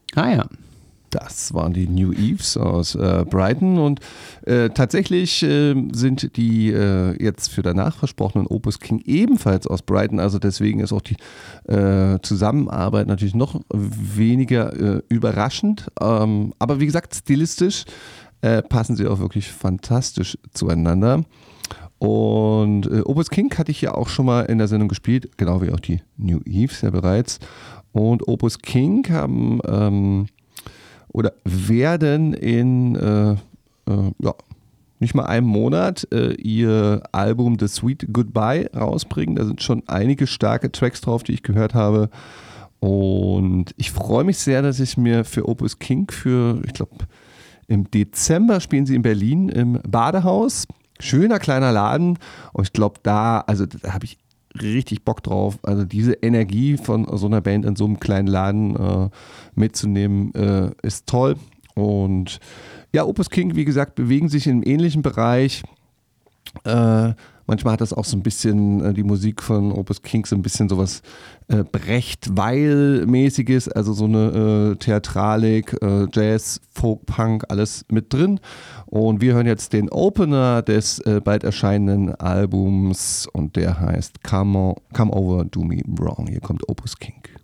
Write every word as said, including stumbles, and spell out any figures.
Ah ja. Das waren die New Eves aus äh, Brighton und äh, tatsächlich äh, sind die äh, jetzt für danach versprochenen Opus King ebenfalls aus Brighton, also deswegen ist auch die äh, Zusammenarbeit natürlich noch weniger äh, überraschend, ähm, aber wie gesagt, stilistisch äh, passen sie auch wirklich fantastisch zueinander. Und äh, Opus King hatte ich ja auch schon mal in der Sendung gespielt, genau wie auch die New Eves ja bereits. Und Opus King haben ähm, oder werden in äh, äh, ja, nicht mal einem Monat äh, ihr Album The Sweet Goodbye rausbringen. Da sind schon einige starke Tracks drauf, die ich gehört habe. Und ich freue mich sehr, dass ich mir für Opus King für, ich glaube, im Dezember spielen sie in Berlin im Badehaus. Schöner kleiner Laden. Und ich glaube, da, also da habe ich richtig Bock drauf. Also diese Energie von so einer Band in so einem kleinen Laden äh, mitzunehmen, äh, ist toll. Und ja, Opus King, wie gesagt, bewegen sich in einem ähnlichen Bereich. Äh, manchmal hat das auch so ein bisschen, äh, die Musik von Opus King so ein bisschen sowas äh, Brecht-Weil-mäßiges, also so eine äh, Theatralik, äh, Jazz, Folk, Punk, alles mit drin. Und wir hören jetzt den Opener des äh, bald erscheinenden Albums und der heißt Come, on, Come Over, Do Me Wrong. Hier kommt Opus King.